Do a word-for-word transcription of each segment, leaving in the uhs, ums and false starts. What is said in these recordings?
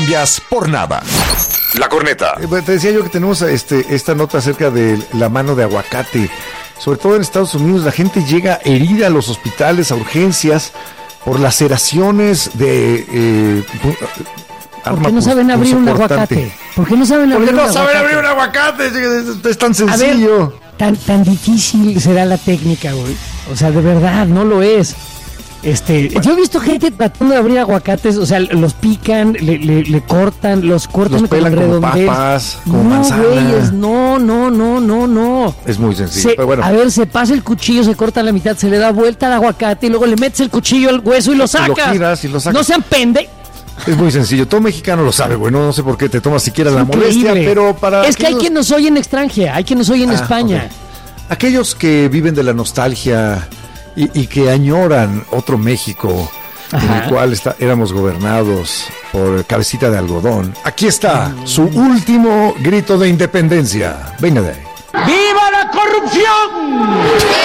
cambias por nada. La Corneta. Eh, te decía yo que tenemos este, esta nota acerca de la mano de aguacate. Sobre todo en Estados Unidos, la gente llega herida a los hospitales, a urgencias, por laceraciones de... Eh, ¿Por qué no saben abrir un aguacate? ¿Por qué no saben abrir un aguacate? ¿Por qué no saben abrir un aguacate? Es tan sencillo. A ver, tan, tan difícil será la técnica, güey. O sea, de verdad, no lo es. Este, bueno. Yo he visto gente tratando de abrir aguacates, o sea, los pican, le, le, le cortan, los cortan los pelan como papas, como no, manzana. Güeyes, no, no, no, no, no. Es muy sencillo, se, pero bueno. A ver, se pasa el cuchillo, se corta la mitad, se le da vuelta al aguacate y luego le metes el cuchillo al hueso y lo sacas. Y lo giras y lo sacas. No sean pende. Es muy sencillo, todo mexicano lo sabe, güey, no, no sé por qué te tomas siquiera es la increíble. molestia, pero para... Es que aquellos... hay quien nos oye en extranjera, hay quien nos oye en ah, España. Okay. Aquellos que viven de la nostalgia y, y que añoran otro México, ajá, en el cual está, éramos gobernados por cabecita de algodón, aquí está mm. su último grito de independencia. Venga de ahí. ¡Viva la corrupción!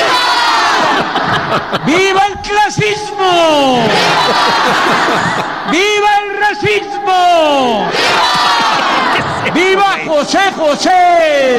¡Viva el clasismo! ¡Viva el racismo! ¡Viva José José!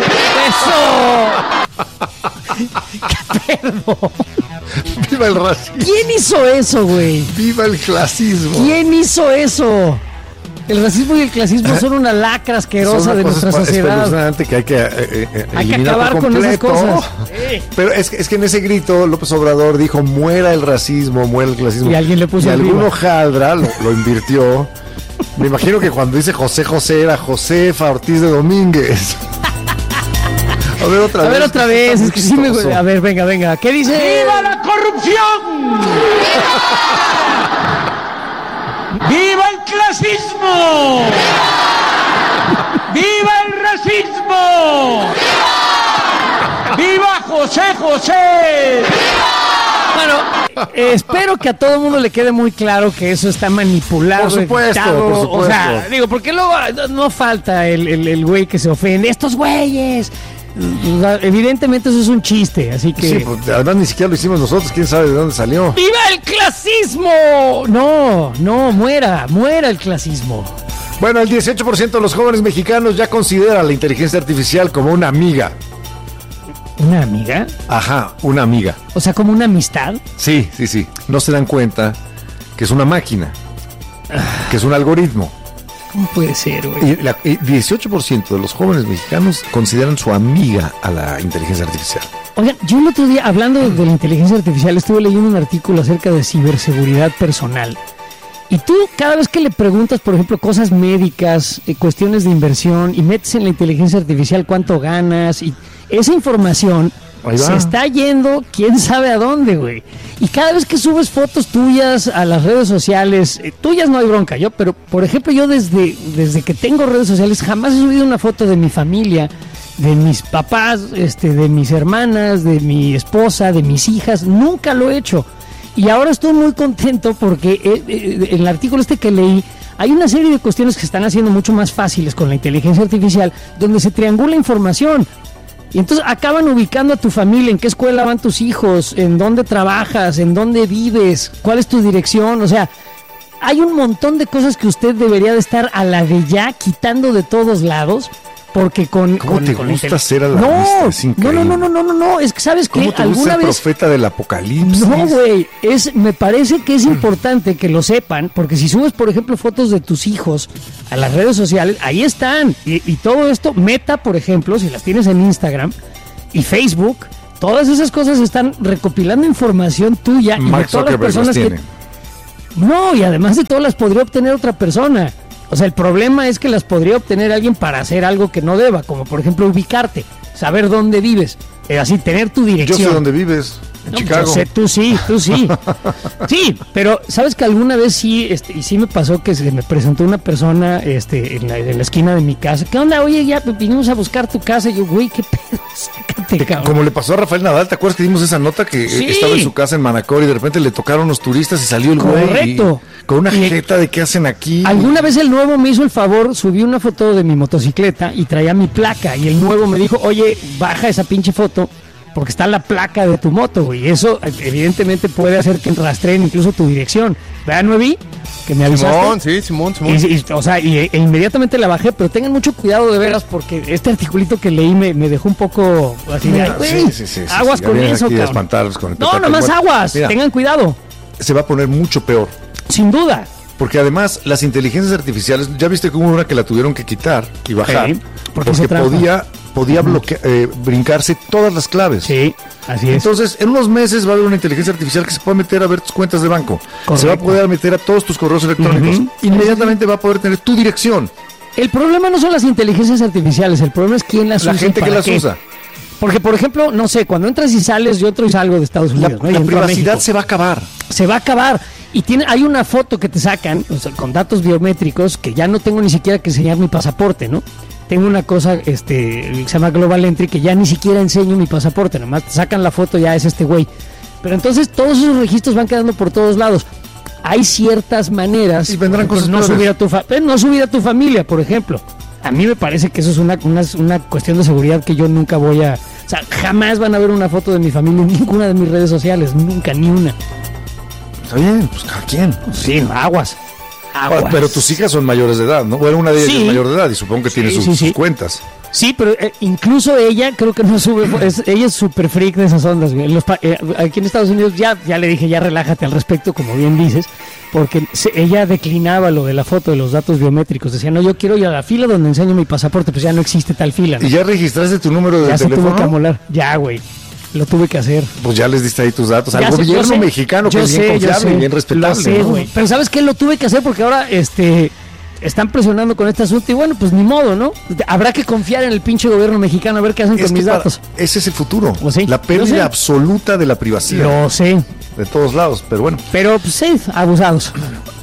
¡Eso! ¡Qué pedo! ¡Viva el racismo! ¿Quién hizo eso, güey? ¡Viva el clasismo! ¿Quién hizo eso? El racismo y el clasismo son una lacra asquerosa de nuestra sociedad. Que hay que, eh, eh, hay que acabar con esas cosas. Pero es, es que en ese grito López Obrador dijo: muera el racismo, muera el clasismo. Y alguien le puso y algún hojaldra lo, lo invirtió. Me imagino que cuando dice José José era Josefa Ortiz de Domínguez. A ver otra a vez. A ver otra vez. Es que sí me... A ver, venga, venga. ¿Qué dice? ¡Viva la corrupción! ¡Viva el clasismo! ¡Viva el racismo! ¡Viva José José! Bueno, eh, espero que a todo el mundo le quede muy claro que eso está manipulado. Por supuesto, editado, por supuesto. O sea, digo, porque luego no falta el, el, el güey que se ofende. ¡Estos güeyes! Evidentemente eso es un chiste, así que... Sí, pues, además ni siquiera lo hicimos nosotros, quién sabe de dónde salió. ¡Viva el clasismo! No, no, muera, muera el clasismo. Bueno, el dieciocho por ciento de los jóvenes mexicanos ya considera la inteligencia artificial como una amiga. ¿Una amiga? Ajá, una amiga. O sea, como una amistad. Sí, sí, sí. No se dan cuenta que es una máquina, que es un algoritmo. ¿Cómo puede ser, güey? Y dieciocho por ciento de los jóvenes mexicanos consideran su amiga a la inteligencia artificial. Oigan, yo el otro día, hablando de la inteligencia artificial, estuve leyendo un artículo acerca de ciberseguridad personal. Y tú, cada vez que le preguntas, por ejemplo, cosas médicas, eh, cuestiones de inversión, y metes en la inteligencia artificial cuánto ganas, y esa información se está yendo quién sabe a dónde, güey. Y cada vez que subes fotos tuyas a las redes sociales, eh, tuyas no hay bronca, yo, pero por ejemplo yo desde, desde que tengo redes sociales jamás he subido una foto de mi familia, de mis papás, este, de mis hermanas, de mi esposa, de mis hijas, nunca lo he hecho. Y ahora estoy muy contento porque eh, eh, en el artículo este que leí hay una serie de cuestiones que se están haciendo mucho más fáciles con la inteligencia artificial, donde se triangula información. Y entonces acaban ubicando a tu familia, en qué escuela van tus hijos, en dónde trabajas, en dónde vives, cuál es tu dirección. O sea, hay un montón de cosas que usted debería de estar a la de ya quitando de todos lados, porque con... ¿Cómo con, te con gusta intel... ser a la no, vista? Es increíble. No, no, no, no, no, no, es que sabes que ¿Cómo te alguna gusta el vez... profeta del apocalipsis? No, güey, es, me parece que es importante que lo sepan, porque si subes, por ejemplo, fotos de tus hijos a las redes sociales, ahí están, y, y todo esto, Meta, por ejemplo, si las tienes en Instagram y Facebook, todas esas cosas están recopilando información tuya y Mark de todas las personas las que... tiene. No, y además de todo las podría obtener otra persona. O sea, el problema es que las podría obtener alguien para hacer algo que no deba, como por ejemplo ubicarte, saber dónde vives, es así, tener tu dirección. Yo sé dónde vives, en no, Chicago. Yo sé, tú sí, tú sí. Sí, pero sabes que alguna vez sí, este, y sí me pasó que se me presentó una persona este, en, la, en la esquina de mi casa. ¿Qué onda? Oye, ya vinimos a buscar tu casa. Y yo, güey, qué pedo, sácate, cabrón. Como le pasó a Rafael Nadal, ¿te acuerdas que dimos esa nota que sí. estaba en su casa en Manacor y de repente le tocaron los turistas y salió el güey? Correcto. Con una y jeta de qué hacen aquí. Alguna vez el nuevo me hizo el favor, subí una foto de mi motocicleta y traía mi placa. Y el nuevo me dijo, oye, baja esa pinche foto porque está la placa de tu moto, güey. Eso evidentemente puede hacer que rastreen incluso tu dirección. ¿Verdad, Nuevi? Que me avisaste. Simón, sí, Simón, Simón. Y, y, o sea, y, e inmediatamente la bajé, pero tengan mucho cuidado de veras porque este articulito que leí me, me dejó un poco así de, ay, güey, sí, sí, sí, aguas sí, con sí, eso, aquí a cabrón. espantarlos con el No, petate. nomás Bueno, aguas, mira, tengan cuidado. se va a poner mucho peor. Sin duda. Porque además las inteligencias artificiales, ya viste que hubo una que la tuvieron que quitar y bajar, Sí, porque porque hizo trampa. podía, podía bloquear, eh, brincarse todas las claves. Sí, así es. Entonces, en unos meses va a haber una inteligencia artificial que se puede meter a ver tus cuentas de banco. Correcto. Se va a poder meter a todos tus correos electrónicos. Ujú. Inmediatamente va a poder tener tu dirección. El problema no son las inteligencias artificiales, el problema es quién las La usa. y gente que para las qué. usa. Porque, por ejemplo, no sé, cuando entras y sales, yo entro y salgo de Estados La, Unidos, ¿no? Y la entro a privacidad México. se va a acabar. Se va a acabar. Y tiene, hay una foto que te sacan, o sea, con datos biométricos, que ya no tengo ni siquiera que enseñar mi pasaporte, ¿no? Tengo una cosa este, que se llama Global Entry, que ya ni siquiera enseño mi pasaporte, nomás te sacan la foto, ya es este güey. Pero entonces todos esos registros van quedando por todos lados. Hay ciertas maneras. Y vendrán por ejemplo, cosas no peores. subir a tu fa- eh, no subir a tu familia, por ejemplo. A mí me parece que eso es una, una, una cuestión de seguridad que yo nunca voy a... O sea, jamás van a ver una foto de mi familia en ninguna de mis redes sociales, nunca, ni una. Está bien, pues cada quien. Sí, aguas. Ahora, Aguas. pero tus hijas son mayores de edad, ¿no? Bueno, una de ellas Sí. es mayor de edad y supongo que tiene Sí, sus, sí, sí. sus cuentas. Sí, pero eh, incluso ella creo que no sube, fo- es- ella es súper freak de esas ondas, güey. Los pa- eh, aquí en Estados Unidos ya, ya le dije, ya relájate al respecto, como bien dices, porque se- ella declinaba lo de la foto de los datos biométricos. Decía, no, yo quiero ir a la fila donde enseño mi pasaporte, pues ya no existe tal fila, ¿no? ¿Y ya registraste tu número de Ya se tuvo que teléfono? amolar. Ya, güey, lo tuve que hacer. Pues ya les diste ahí tus datos. Ya Al sé, yo gobierno sé, mexicano, que yo es bien sé, yo confiable sé. y bien respetable. Lo sé, ¿no? güey. Pero ¿sabes qué? Lo tuve que hacer porque ahora este están presionando con este asunto y bueno, pues ni modo, ¿no? Habrá que confiar en el pinche gobierno mexicano a ver qué hacen Es con que mis para- datos. ese es el futuro. Pues sí, la yo sé. pérdida absoluta de la privacidad. Lo sé. De todos lados, pero bueno. Pero pues sí, abusados.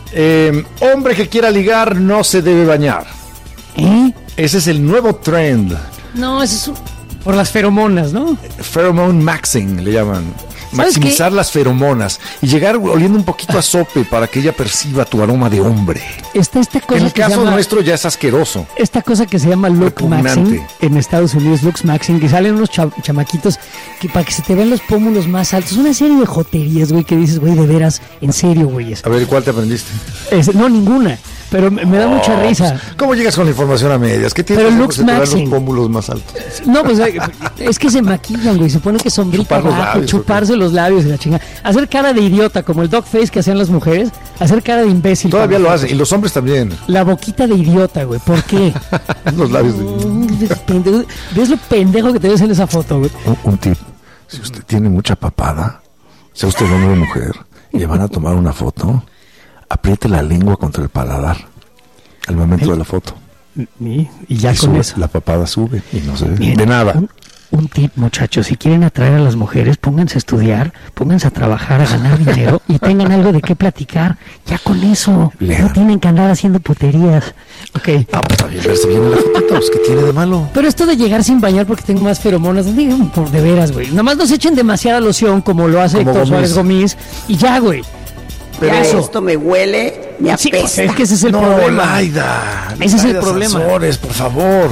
Eh, hombre que quiera ligar no se debe bañar. ¿Eh? Ese es el nuevo trend. No, eso es un- por las feromonas, ¿no? Pheromone maxing le llaman. ¿Sabes Maximizar las feromonas y llegar oliendo un poquito a sope para que ella perciba tu aroma de hombre. Está esta cosa En el que se caso llama, nuestro ya es asqueroso. esta cosa que se llama look Repugnante. maxing en Estados Unidos, looks maxing, que salen unos cha- chamaquitos que para que se te vean los pómulos más altos, una serie de joterías, güey, que dices, güey, de veras, en serio, güey. A ver, ¿cuál te aprendiste? Es- no, ninguna, pero me, me da mucha risa. ¿Cómo llegas con la información a medias? ¿Qué tienes Pero que hacer looks porque se te dan maxing. los pómulos más altos? No, pues eh, es que se maquillan, güey, se pone que sombrita Chupar los abajo, labios, chuparse los labios y la chingada. Hacer cara de idiota, como el dog face que hacían las mujeres, hacer cara de imbécil. Todavía para lo nosotros. hacen. Y los hombres también. La boquita de idiota, güey, ¿por qué? Los labios de... Mm, pendejo. ¿Ves lo pendejo que te ves en esa foto, güey? Un, un tip. Si usted tiene mucha papada, sea usted hombre o mujer, y le van a tomar una foto, apriete la lengua contra el paladar al momento de la foto. Y, y ya Y con sube, eso. la papada sube y no se ve Miren, de nada. Un, un tip, muchachos, si quieren atraer a las mujeres, pónganse a estudiar, pónganse a trabajar, a ganar dinero y tengan algo de qué platicar. Ya con eso, Lean. no tienen que andar haciendo puterías. Ok. Ah, pues está bien verse bien en la fotito, pues, ¿qué tiene de malo? Pero esto de llegar sin bañar porque tengo más feromonas, digo, por de veras, güey. Nada más no se echen demasiada loción como lo hace Como Héctor Gómez. Suárez Gómez y ya, güey. Pero- Ya eso. Esto me huele, me Sí, apesta. es que ese es el no, problema. Laida. Ese es el Laida problema. Sansores, por favor.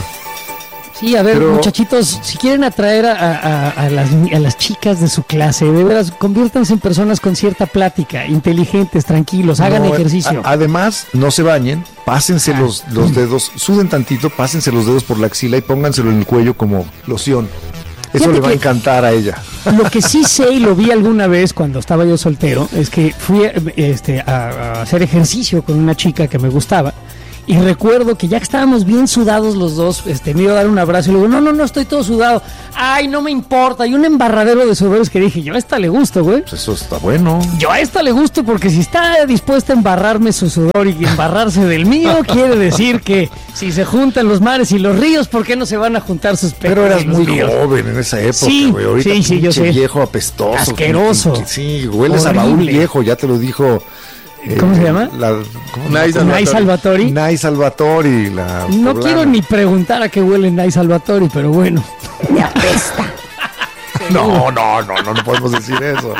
Sí, a ver, Pero- muchachitos, si quieren atraer a, a- a las, a las chicas de su clase, de veras, conviértanse en personas con cierta plática, inteligentes, tranquilos, hagan No, ejercicio. a- además, no se bañen, pásense Ah. los, los dedos, suden tantito, pásense los dedos por la axila y pónganselo en el cuello como loción. Eso Fíjate le va a que- encantar a ella. Lo que sí sé y lo vi alguna vez cuando estaba yo soltero es que fui eh, este, a, a hacer ejercicio con una chica que me gustaba y recuerdo que ya que estábamos bien sudados los dos, este, me iba a dar un abrazo y le digo, no, no, no, estoy todo sudado. Ay, no me importa. Y un embarradero de sudores que dije, yo a esta le gusto, güey. Pues eso está bueno. Yo a esta le gusto porque si está dispuesta a embarrarme su sudor y embarrarse del mío, quiere decir que si se juntan los mares y los ríos, ¿por qué no se van a juntar sus pecos? Pero eras y los muy míos? joven en esa época, Sí, güey. Ahorita sí, sí, yo pinche sé. viejo apestoso. Asqueroso. que- que- Sí, hueles a Horrible. baúl viejo, ya te lo dijo. eh, ¿Cómo se llama? La, ¿cómo Nay se llama? Nay Salvatori. Nay Salvatori. La No poblana. quiero ni preguntar a qué huele Nay Salvatori, pero bueno. Me apesta. No, no, no, no, no podemos decir eso.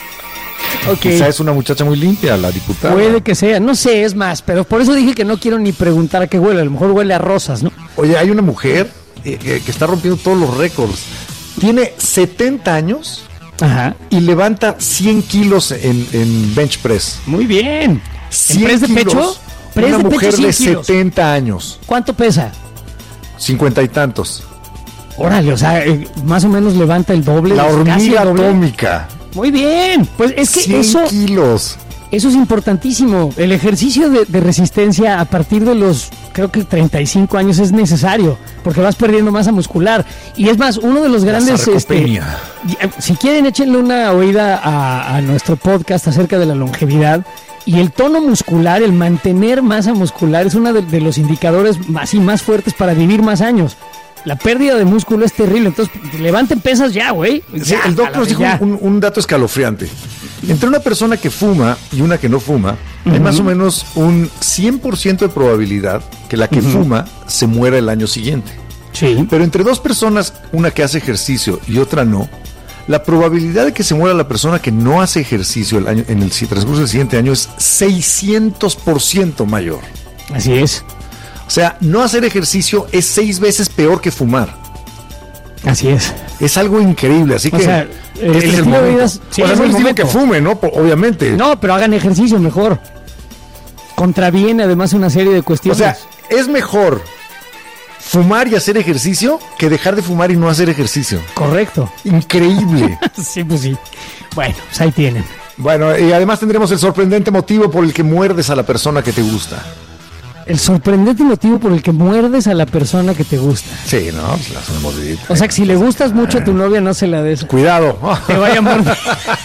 Ok. Quizá es una muchacha muy limpia, la diputada. Puede que sea, no sé, es más, pero por eso dije que no quiero ni preguntar a qué huele, a lo mejor huele a rosas, ¿no? Oye, hay una mujer eh, que, que está rompiendo todos los récords. Tiene setenta años Ajá. y levanta cien kilos en, en bench press. Muy bien. cien press de kilos, pecho? Press una de pecho, mujer de cien kilos. setenta años, ¿Cuánto pesa? cincuenta y tantos. Órale, o sea, eh, más o menos levanta el doble. La casi hormiga el doble. atómica. Muy bien. Pues es que cien eso, kilos. eso es importantísimo. El ejercicio de, de resistencia a partir de los, creo que treinta y cinco años es necesario, porque vas perdiendo masa muscular. Y es más, uno de los grandes... este, sarcopenia. si quieren, échenle una oída a, a nuestro podcast acerca de la longevidad. Y el tono muscular, el mantener masa muscular, es uno de, de los indicadores más y más fuertes para vivir más años. La pérdida de músculo es terrible, entonces levanten pesas ya, güey. Sí, Ya, el a doctor la nos dijo ya. un, un dato escalofriante. Entre una persona que fuma y una que no fuma, hay más o menos un cien por ciento de probabilidad que la que fuma se muera el año siguiente. Sí. Pero entre dos personas, una que hace ejercicio y otra no, la probabilidad de que se muera la persona que no hace ejercicio el año, en el transcurso del siguiente año es seiscientos por ciento mayor. Así es. O sea, no hacer ejercicio es seis veces peor que fumar. Así es. Es algo increíble, así O que sea, este el es el estilo de momento. vida es- sí, o sea, es no el les digo momento. que fume, ¿no? Po- Obviamente. No, pero hagan ejercicio mejor. Contraviene además una serie de O cuestiones. sea, es mejor fumar y hacer ejercicio que dejar de fumar y no hacer ejercicio. correcto. Increíble. Sí, pues sí. Bueno, pues ahí tienen. Bueno, y además tendremos el sorprendente motivo por el que muerdes a la persona que te gusta. El sorprendente motivo por el que muerdes a la persona que te gusta. Sí, ¿no? Pues las hemos visto. O sea, que si le gustas mucho a tu novia, no se la des. Cuidado. Te vaya a morder.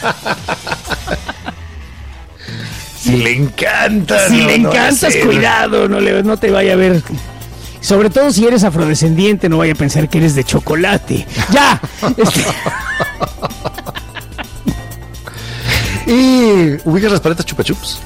Si le encanta. Si no, le no vaya a encantas, ser. cuidado, no, le, no te vaya a ver. Sobre todo si eres afrodescendiente, no vaya a pensar que eres de chocolate. ¡Ya! Este, ¿Y ubicas las paletas Chupa Chups?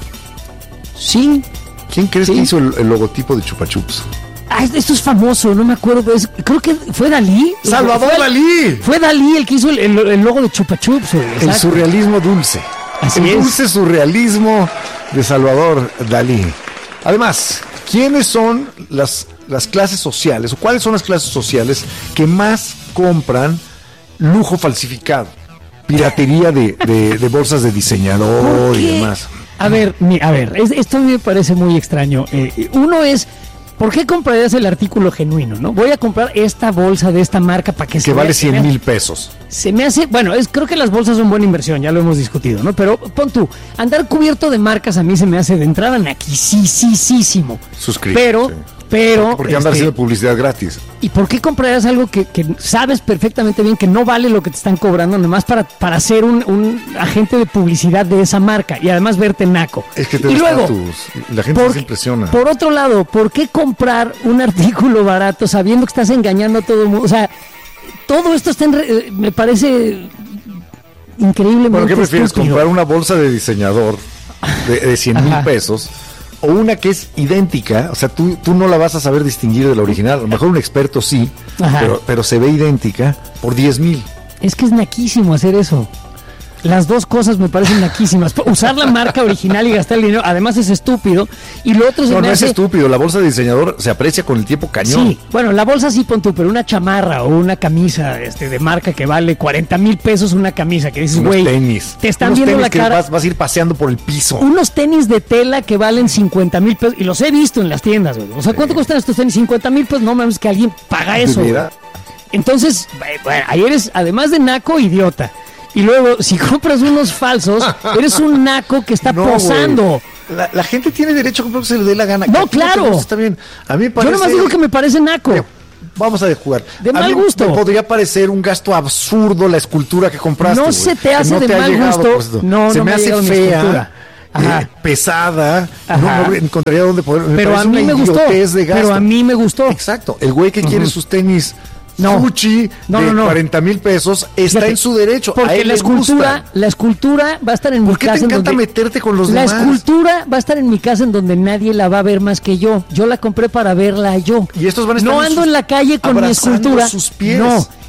sí. ¿Quién crees Sí. que hizo el, el logotipo de Chupa Chups? Ah, esto es famoso, no me acuerdo. es- creo que fue Dalí. ¡Salvador Fue- Dalí! Fue Dalí el que hizo el, el- el logo de Chupa Chups. güey, El exacto. surrealismo dulce. Así el es. dulce surrealismo de Salvador Dalí. Además, ¿quiénes son las, las clases sociales o cuáles son las clases sociales que más compran lujo falsificado? Piratería de, de- de bolsas de diseñador ¿Por y qué? demás. A ver, mi- a ver, es- esto a mí me parece muy extraño. Eh, uno es, ¿por qué comprarías el artículo genuino? ¿No? Voy a comprar esta bolsa de esta marca para que, se Que vea- vale se cien vea- mil pesos. Se me hace, bueno, es, creo que las bolsas son buena inversión, ya lo hemos discutido, ¿no? Pero pon tú, andar cubierto de marcas a mí se me hace de entrada naquisísimo. Suscrito, Pero, sí. pero... Porque andar este, haciendo publicidad gratis. ¿Y por qué comprarías algo que, que sabes perfectamente bien que no vale lo que te están cobrando, nomás para, para ser un, un agente de publicidad de esa marca y además verte naco? Es que te y da luego, estatus. La gente por, se impresiona. por otro lado, ¿por qué comprar un artículo barato sabiendo que estás engañando a todo el mundo? O sea, todo esto está en re- eh, me parece increíblemente Bueno, ¿qué prefieres? estúpido. ¿Comprar una bolsa de diseñador de, de cien mil Ajá. pesos o una que es idéntica? O sea, tú, tú no la vas a saber distinguir de la original. A lo mejor un experto sí, Ajá. pero, pero se ve idéntica por diez mil. Es que es naquísimo hacer eso. Las dos cosas me parecen naquísimas. Usar la marca original y gastar el dinero, además es estúpido. Y lo otro se No, me no es hace... estúpido. La bolsa de diseñador se aprecia con el tiempo cañón. Sí, bueno, la bolsa sí pon tú, pero una chamarra o una camisa este, de marca que vale cuarenta mil pesos una camisa, que dices, Unos güey, tenis. te están Unos viendo tenis la que cara. Vas, vas a ir paseando por el piso. Unos tenis de tela que valen cincuenta mil pesos, y los he visto en las tiendas, güey. O sea, ¿cuánto cuestan estos tenis? cincuenta mil pesos, no mames, que alguien paga eso. ¿De güey. verdad? Entonces, bueno, ahí eres, además de naco, idiota. Y luego, si compras unos falsos, eres un naco que está No, posando. güey. La, la gente tiene derecho a comprar lo que se le dé la gana. No, Que a ti te claro. guste, está bien. A mí me Yo parece... nomás digo que me parece naco. Eh, Vamos a jugar. De A mal mí gusto. Me podría parecer un gasto absurdo la escultura que compraste. No güey, se te que hace no de ha mal llegado, gusto. pues, No, se no me me ha hace llegado mi fea, escultura. Ajá. eh, pesada. Ajá. No, no encontraría dónde poner. Me Pero a parece mí una me gustó. idiotez de gasto. Pero a mí me gustó. Exacto. El güey que quiere sus tenis No. Gucci No, de no, no. cuarenta mil pesos está Fíjate, en su derecho. a Porque él la le escultura, gusta. la escultura va a estar en mi ¿Por qué casa. te en encanta donde- meterte con los La demás? escultura va a estar en mi casa en donde nadie la va a ver más que yo. Yo la compré para verla yo. Y estos van a estar No en ando sus- en la calle con mi abrazando escultura. sus pies. No,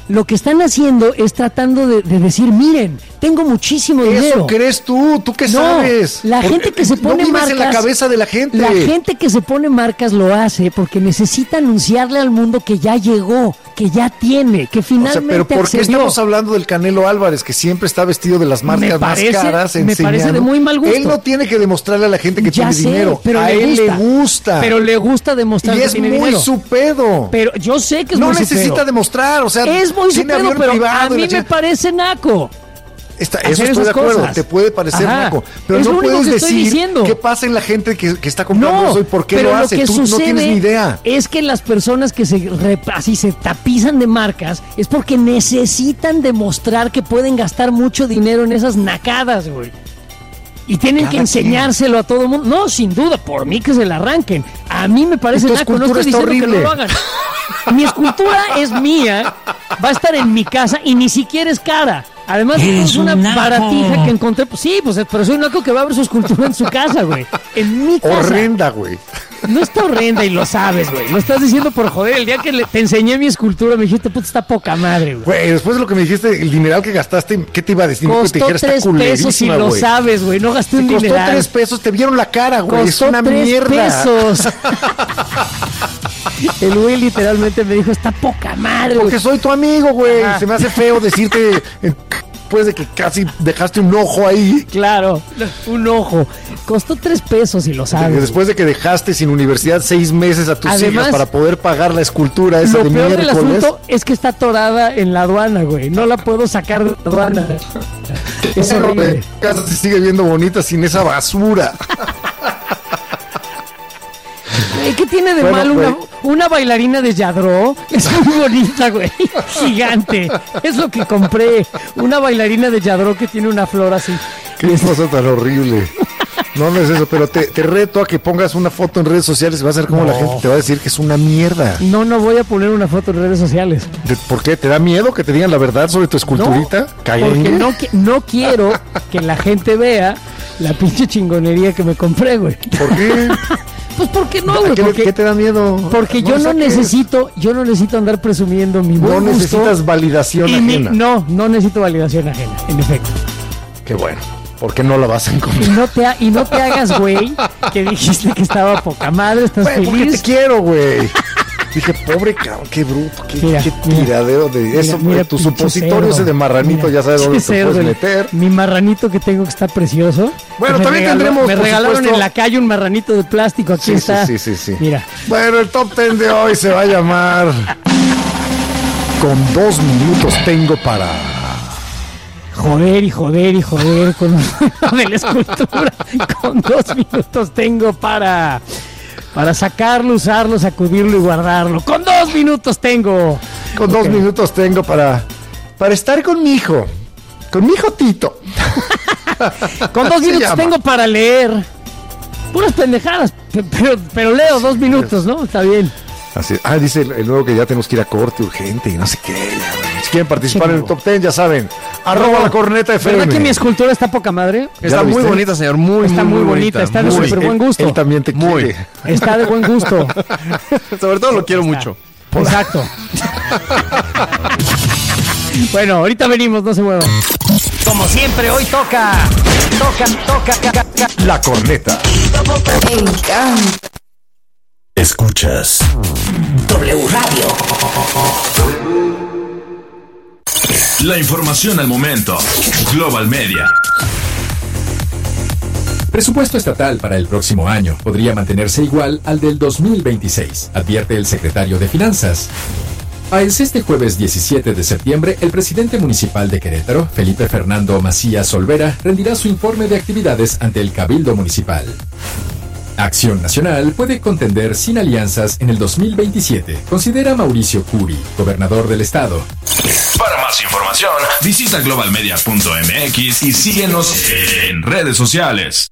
lo que están haciendo es tratando de, de decir, miren, tengo muchísimo Eso dinero. crees tú, ¿tú qué No, sabes? la Porque gente que se pone no vives marcas, en la cabeza de la gente. La gente que se pone marcas lo hace porque necesita anunciarle al mundo que ya llegó, que ya tiene, que O sea, finalmente pero ¿por qué accedió. estamos hablando del Canelo Álvarez, que siempre está vestido de las marcas Me parece- más caras, me enseñando? parece de muy mal gusto. Él no tiene que demostrarle a la gente que Ya tiene sé, dinero. pero a le él gusta. le gusta. Pero le gusta demostrar y que es tiene muy dinero. su pedo. Pero yo sé que es no muy su necesita pedo. demostrar, o sea, Es muy su tiene pedo, avión pero privado a y la mí me chingada. parece naco. Está- hacer eso estoy esas de acuerdo, cosas. te puede parecer Ajá. naco, pero Es no lo único puedes que estoy decir diciendo. qué pasa en la gente que, que está comprando No, eso y por qué pero lo hace. que Tú no sucede tienes ni idea. es que las personas que se rep- así se tapizan de marcas es porque necesitan demostrar que pueden gastar mucho dinero en esas nacadas, güey. Y tienen Cada que enseñárselo a todo el mundo. No, sin duda, por mí que se la arranquen. A mí me parece Y tu naco, no escultura estoy está diciendo que no horrible. lo hagan. Mi escultura es mía, va a estar en mi casa y ni siquiera es cara. Además, Eres es una un naco. baratija que encontré. Pues sí, pues, pero soy un naco que va a ver su escultura en su casa, güey. En mi casa. Horrenda, güey. No está horrenda y lo sabes, güey. Lo estás diciendo por joder. El día que le- te enseñé mi escultura me dijiste, puta, está poca madre, güey. Güey, después de lo que me dijiste, el dineral que gastaste, ¿qué te iba a decir? No, que te Costó dijera, está tres pesos y culerísima, lo güey. sabes, güey. No gasté un Te costó dineral. tres pesos, te vieron la cara, güey. Es Costó una tres mierda. pesos. El güey literalmente me dijo, está poca madre, güey. Porque soy tu amigo, güey. Ajá. Se me hace feo decirte, eh, después de que casi dejaste un ojo ahí. Claro, un ojo. Costó tres pesos y lo sabes. Después de que dejaste sin universidad seis meses a tus Además, hijas para poder pagar la escultura esa Lo de peor del miércoles. asunto es que está atorada en la aduana, güey. No la puedo sacar de la aduana. Es horrible. La casa se sigue viendo bonita sin esa basura. Güey, ¿qué tiene de Bueno, malo una, güey. una bailarina de Yadro? Es muy bonita, güey. Gigante. Es lo que compré. Una bailarina de Yadro que tiene una flor así. Qué cosa tan horrible. No, no es eso, pero te, te reto a que pongas una foto en redes sociales y vas a ver cómo No. la gente te va a decir que es una mierda. No, no voy a poner una foto en redes sociales. ¿De- ¿Por qué? ¿Te da miedo que te digan la verdad sobre tu esculturita? No, Caguengue. porque no, qui- no quiero que la gente vea la pinche chingonería que me compré, güey. ¿Por qué? Pues porque no, ¿A güey. ¿Qué, Porque, qué te da miedo? porque yo no saques. necesito, yo no necesito andar presumiendo mi No buen gusto necesitas validación y mi- ajena. no, no necesito validación ajena, en efecto. Qué bueno. ¿Por qué no la vas a Y encontrar? no te, ha- y no te hagas, güey, que dijiste que estaba poca madre, estás Güey, porque te feliz. quiero, güey. Dije, pobre cabrón, qué bruto, qué, Mira, qué mira. tiradero de eso. Mira, mira, tu pinche supositorio cerdo. ese de marranito, Mira, ya sabes dónde pinche te puedes cerdo, meter. Mi marranito que tengo que está precioso. Bueno, Me también regaló- tendremos, Me por regalaron supuesto- en la calle un marranito de plástico. Aquí Sí, sí, está. sí, sí, sí. Mira. Bueno, el top ten de hoy se va a llamar Con dos minutos tengo para... Joder y joder y joder con lo de la escultura. Con dos minutos tengo para para sacarlo, usarlo, sacudirlo y guardarlo. Con dos minutos tengo. Con dos Ok. minutos tengo para... Para estar con mi hijo. Con mi hijo Tito. Con dos Se minutos llama. tengo para leer. Puras pendejadas, pe- pero, pero leo dos minutos, ¿no? Está bien. Así, ah, dice el, el nuevo que ya tenemos que ir a corte urgente y no sé qué. ya, Si quieren participar en el top ten, ya saben. Arroba la corneta F M. ¿Verdad que mi escultura está poca madre? ¿Ya Está lo muy viste? bonita, señor. Muy, Está muy bonita, está de muy. súper buen gusto. Él, él también te Muy. quiere. Está de buen gusto. Sobre todo lo quiero mucho. Exacto. Bueno, ahorita venimos, no se muevan. Como siempre, hoy toca. Toca, toca. La corneta. Me encanta. Escuchas W Radio. la información al momento. Global Media. Presupuesto estatal para el próximo año podría mantenerse igual al del dos mil veintiséis, advierte el secretario de Finanzas. A este jueves diecisiete de septiembre, el presidente municipal de Querétaro, Felipe Fernando Macías Olvera, rendirá su informe de actividades ante el Cabildo Municipal. Acción Nacional puede contender sin alianzas en el dos mil veintisiete, considera Mauricio Curi, gobernador del estado. Para más información, visita global media punto m x y síguenos en redes sociales.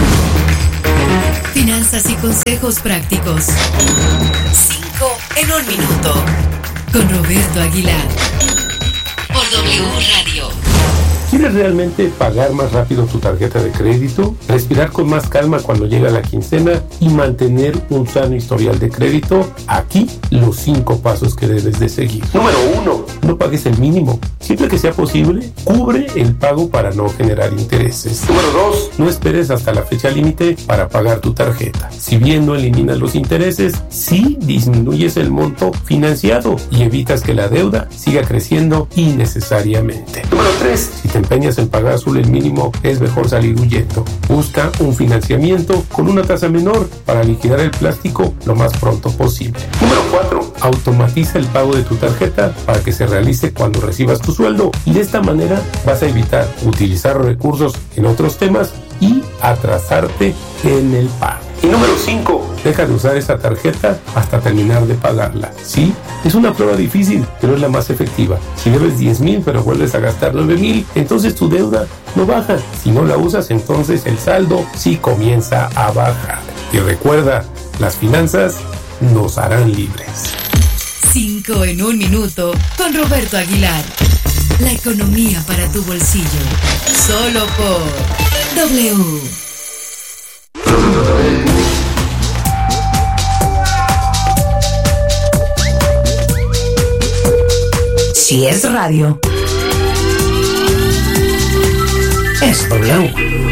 Finanzas y consejos prácticos. Cinco en un minuto. Con Roberto Aguilar. Por W Radio. ¿Quieres realmente pagar más rápido tu tarjeta de crédito? ¿Respirar con más calma cuando llega la quincena y mantener un sano historial de crédito? Aquí los cinco pasos que debes de seguir. Número uno, no pagues el mínimo. Siempre que sea posible, cubre el pago para no generar intereses. Número dos, no esperes hasta la fecha límite para pagar tu tarjeta. Si bien no eliminas los intereses, sí disminuyes el monto financiado y evitas que la deuda siga creciendo innecesariamente. Número tres, si te empeñas en pagar solo el mínimo, es mejor salir huyendo. Busca un financiamiento con una tasa menor para liquidar el plástico lo más pronto posible. Número cuatro, automatiza el pago de tu tarjeta para que se realice cuando recibas tu sueldo, y de esta manera vas a evitar utilizar recursos en otros temas y atrasarte en el pago. Y número cinco, deja de usar esa tarjeta hasta terminar de pagarla. Sí, es una prueba difícil, pero es la más efectiva. Si debes diez mil pero vuelves a gastar nueve mil, entonces tu deuda no baja. Si no la usas, entonces el saldo sí comienza a bajar. Y recuerda, las finanzas nos harán libres. Cinco en un minuto con Roberto Aguilar. La economía para tu bolsillo. Solo por W. Si es radio, es W.